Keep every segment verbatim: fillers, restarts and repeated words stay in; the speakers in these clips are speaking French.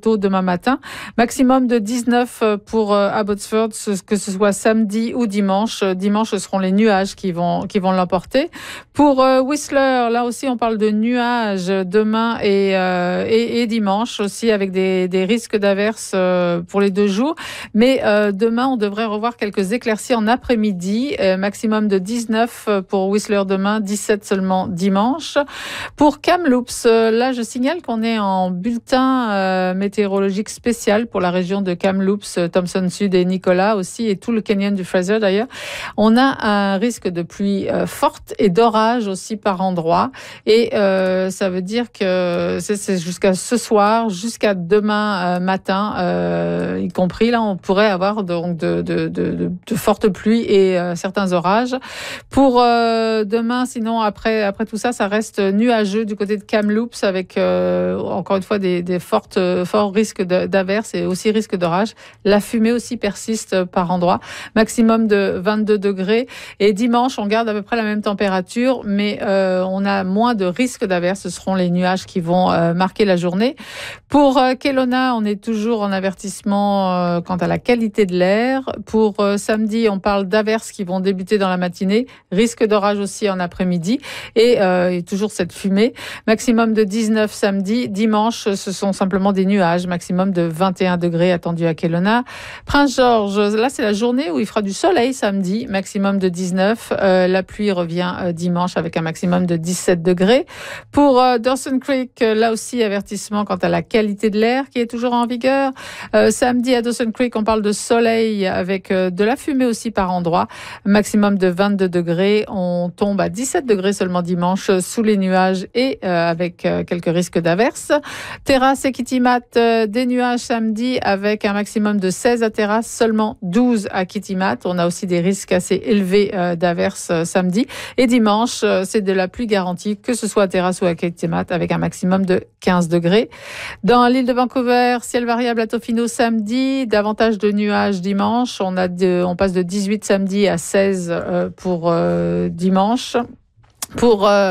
tôt demain matin. Maximum de dix-neuf pour Abbotsford, que ce soit samedi ou dimanche. Dimanche, ce seront les nuages qui vont, qui vont l'emporter. Pour Whistler, là aussi, on parle de nuages demain et, euh, et, et dimanche aussi, avec des, des risques d'averses pour les deux jours. Mais euh, demain, on devrait revoir quelques éclaircies en après-midi. Euh, maximum de dix-neuf pour Whistler demain, dix-sept seulement dimanche. Pour Kamloops, euh, là, je signale qu'on est en bulletin euh, météorologique spécial pour la région de Kamloops, Thompson Sud et Nicolas aussi, et tout le canyon du Fraser d'ailleurs. On a un risque de pluie euh, forte et d'orage aussi par endroit. Et euh, ça veut dire que c'est, c'est jusqu'à ce soir, jusqu'à demain euh, matin, euh, y compris, là, on pourrait avoir donc de, de, de, de, de fortes pluies et euh, certains orages. Pour euh, demain, sinon, après, après tout ça, ça reste nuageux du côté de Kamloops avec, euh, encore une fois, des, des fortes, forts risques d'averses et aussi risques d'orage. La fumée aussi persiste par endroits. Maximum de vingt-deux degrés. Et dimanche, on garde à peu près la même température, mais euh, on a moins de risques d'averses. Ce seront les nuages qui vont euh, marquer la journée. Pour euh, Kelowna, on est toujours en avertissement euh, quant à la qualité de l'air. Pour euh, samedi, on parle d'averses qui vont débuter dans la matinée. Risque d'orage aussi en après-midi. Et, euh, et toujours cette fumée. Maximum de dix-neuf samedi. Dimanche, ce sont simplement des nuages. Maximum de vingt et un degrés attendus à Kelowna. Prince George, là c'est la journée où il fera du soleil samedi. Maximum de dix-neuf. Euh, la pluie revient euh, dimanche avec un maximum de dix-sept degrés. Pour euh, Dawson Creek, euh, là aussi avertissement quant à la qualité de l'air qui est toujours en vigueur. Euh, samedi à Dawson Creek, on parle de soleil avec euh, de la fumée aussi par endroits. Maximum de vingt-deux degrés. On tombe à dix-sept degrés seulement dimanche sous les nuages et euh, avec euh, quelques risques d'averses. Terrasse et Kitimat, euh, des nuages samedi avec un maximum de seize à Terrasse, seulement douze à Kitimat. On a aussi des risques assez élevés euh, d'averses euh, samedi. Et dimanche, euh, c'est de la pluie garantie, que ce soit à Terrasse ou à Kitimat, avec un maximum de quinze degrés. Dans l'île de Vancouver, ciel variable à Tofino samedi, davantage de nuages dimanche. On, a de, on passe de dix-huit samedi à seize euh, pour euh, dimanche. Pour euh,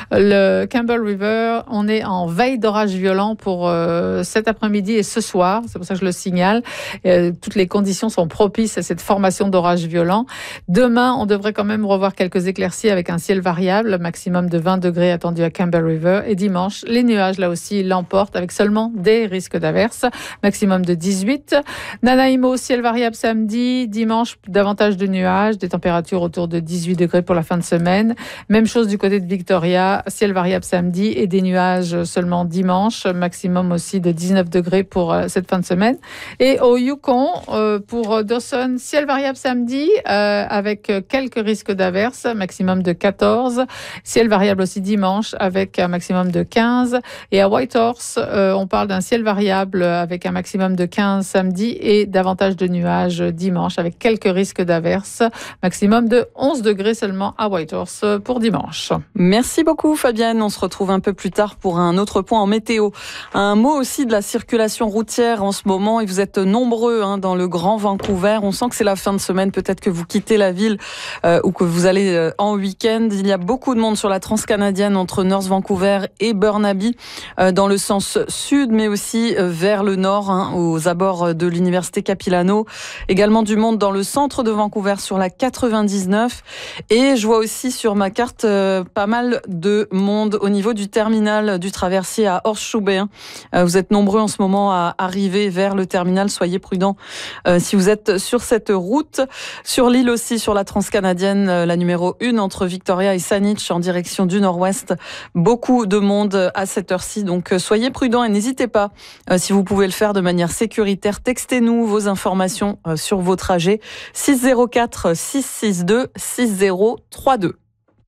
le Campbell River, on est en veille d'orage violent pour euh, cet après-midi et ce soir. C'est pour ça que je le signale. Euh, toutes les conditions sont propices à cette formation d'orage violent. Demain, on devrait quand même revoir quelques éclaircies avec un ciel variable, maximum de vingt degrés attendu à Campbell River. Et dimanche, les nuages, là aussi, l'emportent avec seulement des risques d'averses, maximum de dix-huit. Nanaimo, ciel variable samedi. Dimanche, davantage de nuages, des températures autour de dix-huit degrés pour la fin de semaine. Même chose du côté de Victoria, ciel variable samedi et des nuages seulement dimanche, maximum aussi de dix-neuf degrés pour euh, cette fin de semaine. Et au Yukon, euh, pour Dawson, ciel variable samedi euh, avec quelques risques d'averses, maximum de quatorze. Ciel variable aussi dimanche avec un maximum de quinze. Et à Whitehorse, euh, on parle d'un ciel variable avec un maximum de quinze samedi et davantage de nuages dimanche avec quelques risques d'averses, maximum de onze degrés seulement à Whitehorse pour dimanche. Merci beaucoup Fabienne, on se retrouve un peu plus tard pour un autre point en météo. Un mot aussi de la circulation routière en ce moment, et vous êtes nombreux hein, dans le Grand Vancouver. On sent que c'est la fin de semaine, peut-être que vous quittez la ville euh, ou que vous allez euh, en week-end. Il y a beaucoup de monde sur la transcanadienne entre North Vancouver et Burnaby, euh, dans le sens sud, mais aussi euh, vers le nord, hein, aux abords de l'université Capilano. Également du monde dans le centre de Vancouver sur la quatre-vingt-dix-neuf. Et je vois aussi sur ma carte euh, pas mal de monde au niveau du terminal du traversier à Horseshoe Bay. Vous êtes nombreux en ce moment à arriver vers le terminal. Soyez prudents euh, si vous êtes sur cette route. Sur l'île aussi, sur la transcanadienne, la numéro un entre Victoria et Saanich en direction du nord-ouest. Beaucoup de monde à cette heure-ci. Donc soyez prudents et n'hésitez pas, euh, si vous pouvez le faire de manière sécuritaire, textez-nous vos informations euh, sur vos trajets. six zéro quatre six six deux six zéro trois deux.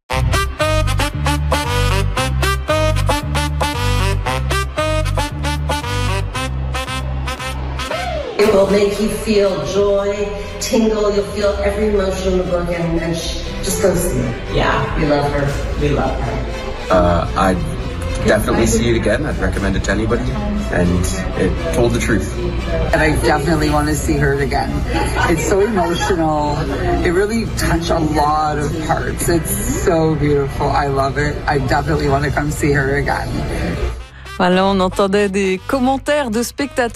It will make you feel joy, tingle, you'll feel every emotion in the book, and, and sh- just go see her. Yeah, we love her. We love her. Uh, I'd definitely see it again. I'd recommend it to anybody, and it told the truth. And I definitely want to see her again. It's so emotional. It really touched a lot of parts. It's so beautiful. I love it. I definitely want to come see her again. Voilà, on entendait des commentaires de spectateurs.